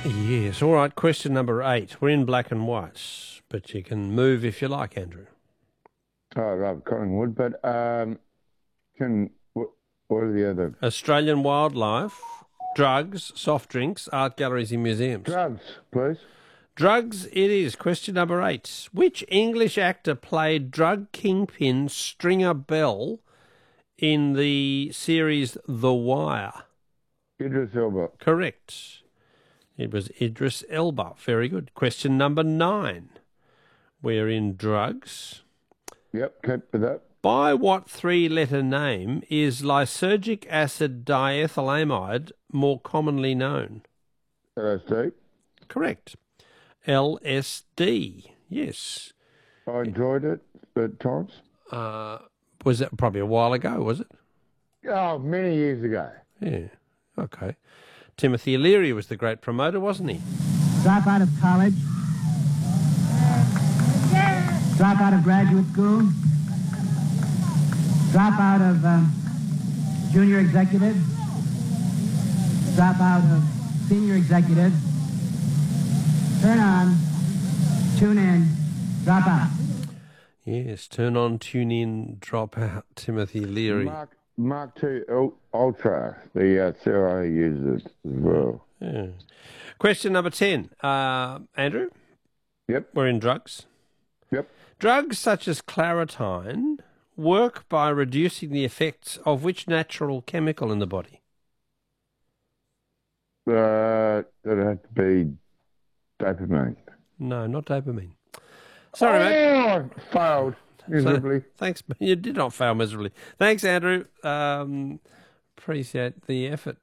Yes, all right. Question number 8. We're in black and white, but you can move if you like, Andrew. Oh, I love Collingwood, but what are the other? Australian wildlife, drugs, soft drinks, art galleries and museums. Drugs, please. Drugs it is. Question number 8. Which English actor played drug kingpin Stringer Bell in the series The Wire? Idris Elba. Correct. It was Idris Elba. Very good. Question number 9. We're in drugs. Yep, keep with that. By what 3-letter name is lysergic acid diethylamide more commonly known? LSD. Correct. LSD. Yes. I enjoyed it at times. Was that probably a while ago, was it? Oh, many years ago. Yeah. Okay. Timothy Leary was the great promoter, wasn't he? Drop out of college. Drop out of graduate school. Drop out of junior executive. Drop out of senior executive. Turn on, tune in, drop out. Yes, turn on, tune in, drop out, Timothy Leary. Mark II Ultra, the CIA uses it as well. Yeah. Question number 10. Andrew? Yep. We're in drugs. Yep. Drugs such as Claritine work by reducing the effects of which natural chemical in the body? That'd have to be dopamine. No, not dopamine. Sorry, mate. Oh, failed miserably. Thanks. You did not fail miserably. Thanks, Andrew. Appreciate the effort.